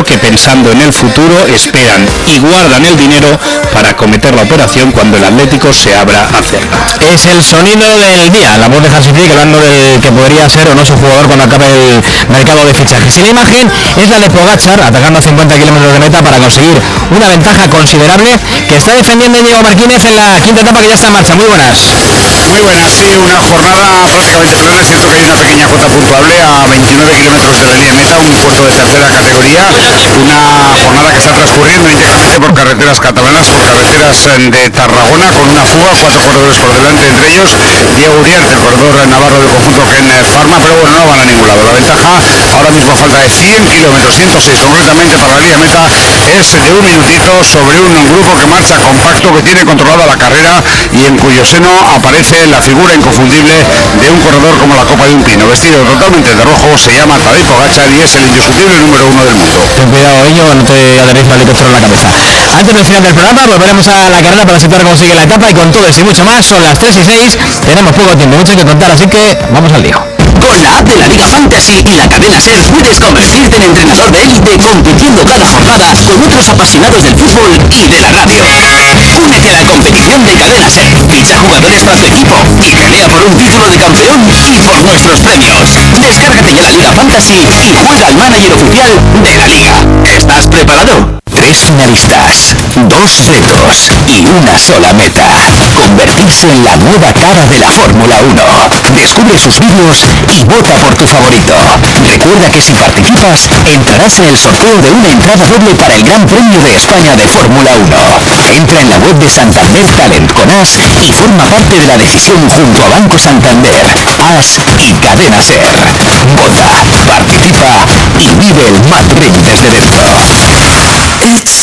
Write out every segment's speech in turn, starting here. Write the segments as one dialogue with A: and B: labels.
A: pero que pensando en el futuro esperan y guardan el dinero para acometer la operación cuando el Atlético se abra a hacerla.
B: Es el sonido del día, la voz de Hansi Flick hablando del que podría ser o no su jugador cuando acabe el mercado de fichajes. Y la imagen es la de Pogačar atacando a 50 kilómetros de meta para conseguir una ventaja considerable que está defendiendo Diego Martínez en la quinta etapa que ya está en marcha. Muy buenas.
C: Muy buenas, sí, una jornada prácticamente plana. Es cierto que hay una pequeña cota puntuable a 29 kilómetros de la línea meta, un puerto de tercera categoría, una jornada que está transcurriendo íntegramente por carreteras catalanas, por carreteras de Tarragona, con una fuga, 4 corredores por delante, entre ellos Diego Uriarte, el corredor navarro del conjunto Ken Pharma, pero bueno, no van a ningún lado. La ventaja ahora mismo a falta de 100 kilómetros, 106 concretamente para la línea meta, es de un minutito sobre un grupo que marcha compacto, que tiene controlada la carrera y en cuyo seno aparece la figura inconfundible de un corredor como la copa de un pino, vestido totalmente de rojo. Se llama Tadej Pogačar y es el indiscutible número 1 del mundo.
B: Ten cuidado, Ello, no te aterriza el helicóptero en la cabeza. Antes del final del programa volveremos a la carrera para situar cómo sigue la etapa y con todo eso y mucho más. Son las 3:06, tenemos poco tiempo, mucho que contar, así que vamos al lío.
D: Con la app de la Liga Fantasy y la cadena SER puedes convertirte en entrenador de élite compitiendo cada jornada con otros apasionados del fútbol y de la radio. Únete a la competición de cadena SER, ficha jugadores para tu equipo y pelea por un título de campeón y por nuestros premios. Descárgate ya la Liga Fantasy y juega al manager oficial de la Liga. ¿Estás preparado? 3 finalistas, 2 retos y una sola meta: convertirse en la nueva cara de la Fórmula 1. Descubre sus vídeos y vota por tu favorito. Recuerda que si participas, entrarás en el sorteo de una entrada doble para el Gran Premio de España de Fórmula 1. Entra en la web de Santander Talent con As y forma parte de la decisión junto a Banco Santander, As y Cadena SER. Vota, participa y vive el Mad Ring desde dentro.
B: Esta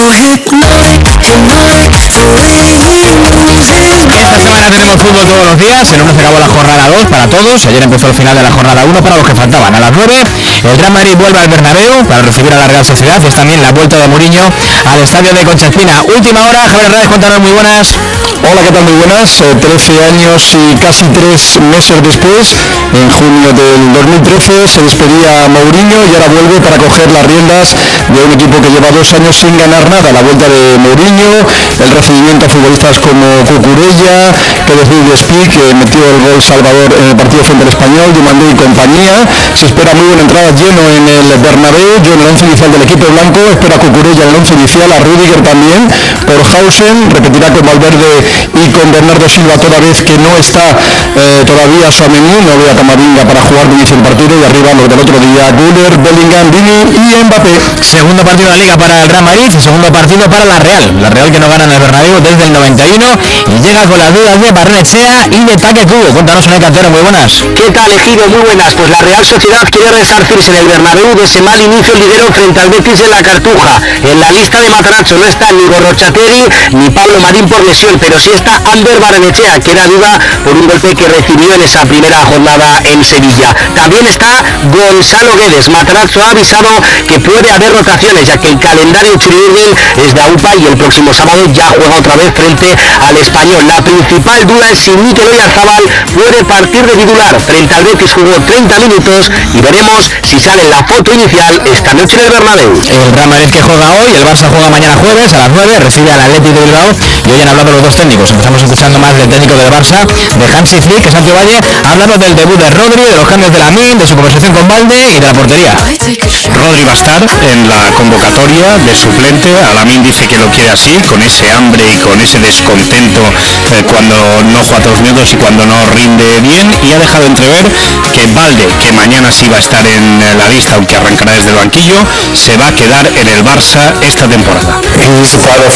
B: semana tenemos fútbol todos los días. El lunes acabó la jornada 2 para todos. Ayer empezó el final de la jornada 1 para los que faltaban. A las 9 el Real Madrid vuelve al Bernabéu para recibir a la Real Sociedad. Es también la vuelta de Mourinho al estadio de Concha Espina. Última hora, Javier Hernández, cuéntanos, muy buenas.
E: Hola, ¿qué tal? Muy buenas. 13 años y casi 3 meses después, en junio del 2013, se despedía Mourinho y ahora vuelve para coger las riendas de un equipo que lleva 2 años sin ganar nada. La vuelta de Mourinho, el recibimiento a futbolistas como Cucurella, que desde Speak, que metió el gol salvador en el partido frente al Español, Diomandé y compañía. Se espera muy buena entrada, lleno en el Bernabéu. Yo en el 11 inicial del equipo blanco, espera Cucurella en el 11 inicial, a Rüdiger también, por Hausen, repetirá con Valverde y con Bernardo Silva, toda vez que no está todavía Tchouaméni, no ve a Camavinga para jugar de inicio el partido, y arriba los del otro día, Güler, Bellingham, Vini y Mbappé.
B: Segundo partido de la Liga para el Real Madrid y segundo partido para la Real que no gana en el Bernabéu desde el 91 y llega con las dudas de Barrenechea y de Taque Cubo. Cuéntanos, Unai Cantero, muy buenas.
F: ¿Qué tal, Ejido? Muy buenas. Pues la Real Sociedad quiere resarcirse en el Bernabéu de ese mal inicio liguero frente al Betis en la Cartuja. En la lista de Matarazzo no está ni Gorrochateri ni Pablo Marín por lesión, pero sí está Ander Barrenechea, que era viva por un golpe que recibió en esa primera jornada en Sevilla. También está Gonzalo Guedes. Matarazzo ha avisado que puede haber rotaciones, ya que el calendario churiurdin es de AUPA y el próximo sábado ya juega otra vez frente al Español. La principal duda es si Mikel Oyarzabal puede partir de titular. Frente al Betis jugó 30 minutos y veremos si sale en la foto inicial esta noche en el Bernabéu.
B: El Real Madrid que juega hoy, el Barça juega mañana jueves a las 9, recibe al Athletic de Bilbao y hoy han hablado los dos técnicos. Empezamos escuchando más del técnico del Barça, de Hansi Flick, que Santi Valle ha hablado del debut de Rodri, de los cambios de Lamine, de su conversación con Valde y de la portería.
A: Rodri va a estar en la convocatoria de suplente. Lamine dice que lo quiere así, con ese hambre y con ese descontento cuando no juega todos los minutos y cuando no rinde bien, y ha dejado entrever que Valde, que mañana sí va a estar en la lista, aunque arrancará desde el banquillo, se va a quedar en el Barça esta temporada.
E: Él es parte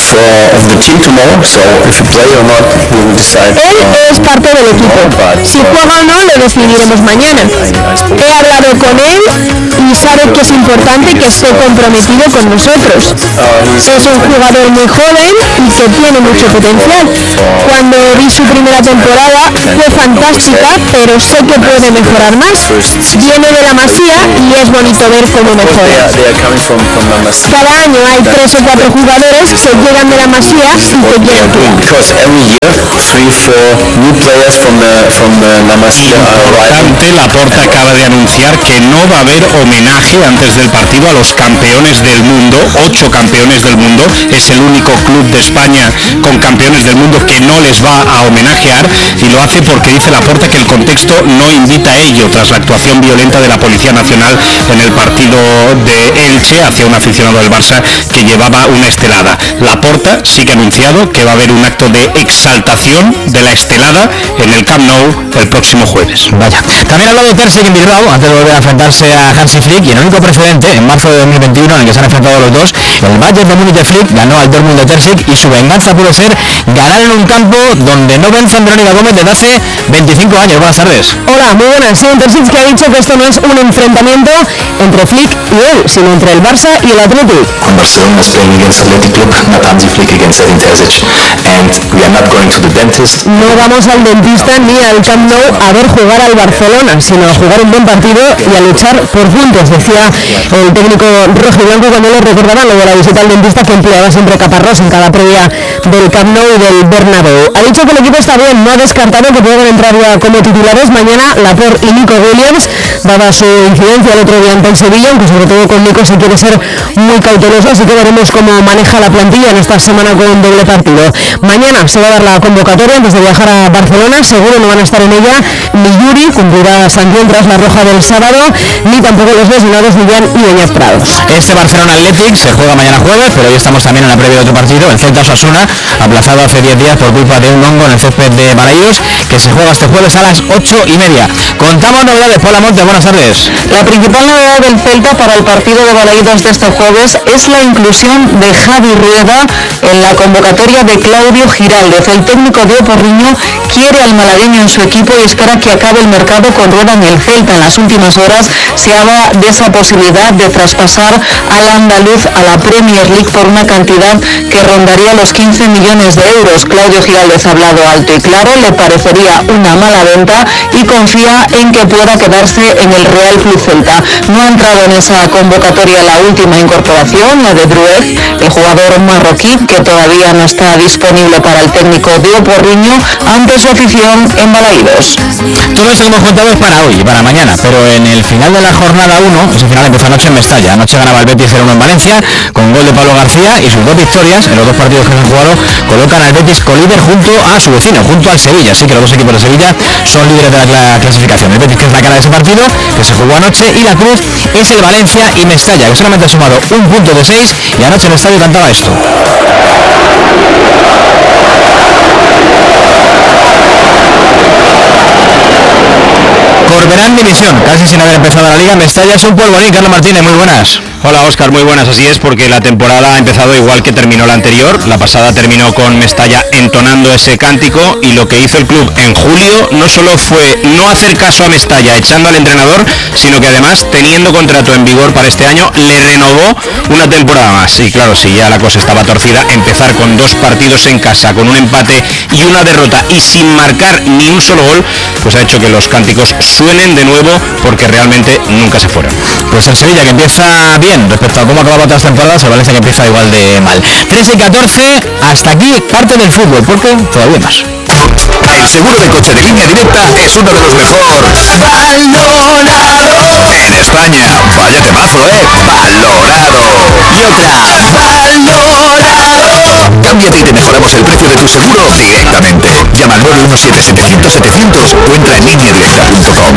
E: del equipo. Si juega o no, lo decidiremos mañana. He hablado con él y sabe que es importante que esté comprometido con nosotros. Es un jugador muy joven y que tiene mucho potencial. Cuando vi su primera temporada fue fantástica, pero sé que puede mejorar más. Viene de la Masía y es bonito ver cómo mejora. Cada año hay 3 o 4 jugadores que llegan de la Masía y que quieren jugar.
A: Importante, Laporta acaba de anunciar que no va a haber homenaje homenaje antes del partido a los campeones del mundo, 8 campeones del mundo. Es el único club de España con campeones del mundo que no les va a homenajear, y lo hace porque dice Laporta que el contexto no invita a ello, tras la actuación violenta de la Policía Nacional en el partido de Elche hacia un aficionado del Barça que llevaba una estelada. Laporta sí que ha anunciado que va a haber un acto de exaltación de la estelada en el Camp Nou el próximo jueves.
B: Vaya. También ha hablado Terzic en Bilbao antes de volver a enfrentarse a Hansi Flick, y en el único precedente, en marzo de 2021, en el que se han enfrentado los dos, el Bayern de Múnich de Flick ganó al Dortmund de Terzic, y su venganza pudo ser ganar en un campo donde no vencen Verónica Gómez desde hace 25 años. Buenas tardes.
G: Hola, muy buenas. Sí, Terzic, que ha dicho que esto no es un enfrentamiento entre Flick y él, sino entre el Barça y el Athletic.
H: Barcelona is playing against Athletic Club, not Hansi Flick against Edin Terzic, and we are not going to the dentist.
G: No vamos al dentista ni al Camp Nou a ver jugar al Barcelona, sino a jugar un buen partido y a luchar por puntos, decía el técnico rojiblanco cuando le recordaba lo de la visita al dentista que empleaba siempre Caparrós en cada previa del Camp Nou y del Bernabéu. Ha dicho que el equipo está bien, no ha descartado que puedan entrar ya como titulares mañana Laporte y Nico Williams, dada su incidencia el otro día ante el Sevilla, aunque sobre todo con Nico se quiere ser muy cauteloso, así que veremos cómo maneja la plantilla en esta semana con doble partido. Mañana se va a dar la convocatoria antes de viajar a Barcelona, seguro no van a estar en ella ni Yuri, cumplirá sanción tras la roja del sábado, ni tampoco los lesionados Millán y Beñat Prados.
B: Este Barcelona Athletic se juega mañana jueves, pero hoy estamos también en la previa de otro partido, el Celta Osasuna, aplazado hace 10 días por culpa de un hongo en el césped de Balaídos, que se juega este jueves a las 8:30. Contamos novedades. Paula Monte, buenas tardes.
I: La principal novedad del Celta para el partido de Balaídos de este jueves es la inclusión de Javi Rueda en la convocatoria de Claudio Giraldez. El técnico de Porriño quiere al malagueño en su equipo y espera que acabe el mercado con Rueda en el Celta. En las últimas horas se habla de esa posibilidad de traspasar al andaluz a la Premier League por una cantidad que rondaría los 15 millones de euros. Claudio Giraldez ha hablado alto y claro, le parecería una mala venta y confía en que pueda quedarse en el Real Club Celta. No ha entrado en esa convocatoria la última incorporación, la de Druez, el jugador marroquí, que todavía no está disponible para el técnico de Oporriño ante su afición en Balaídos.
B: Todo esto que hemos contado es para hoy y para mañana, pero en el final de la jornada 1, ese final empezó anoche en Mestalla. Anoche ganaba el Betis 0-1 en Valencia, con gol de Pablo García, y sus 2 victorias en los 2 partidos que se han jugado colocan al Betis colíder junto a su vecino, junto al Sevilla. Así que los 2 equipos de Sevilla son líderes de la clasificación. El Betis, que es la cara de ese partido, que se jugó anoche, y la cruz es el Valencia y Mestalla, que solamente ha sumado un punto de 6, y anoche en el estadio cantaba esto. Corberán dimisión, casi sin haber empezado la liga. Mestalla es un polvorín. Carlos Martínez, muy buenas.
A: Hola Óscar, muy buenas. Así es, porque la temporada ha empezado igual que terminó la anterior. La pasada terminó con Mestalla entonando ese cántico, y lo que hizo el club en julio no solo fue no hacer caso a Mestalla echando al entrenador, sino que además, teniendo contrato en vigor para este año, le renovó una temporada más. Y claro, si ya la cosa estaba torcida, empezar con 2 partidos en casa, con un empate y una derrota y sin marcar ni un solo gol, pues ha hecho que los cánticos suenen de nuevo, porque realmente nunca se fueron.
B: Pues el Sevilla, que empieza bien respecto a cómo acababa otras temporadas, el Valencia, que empieza igual de mal. 13-14, hasta aquí parte del fútbol, porque todavía más.
J: El seguro de coche de Línea Directa es uno de los mejor valorados en España. Vaya temazo, valorado. Y otra, valorado. Cámbiate y te mejoramos el precio de tu seguro directamente. Llama al 917-700-700 o entra en lineadirecta.com.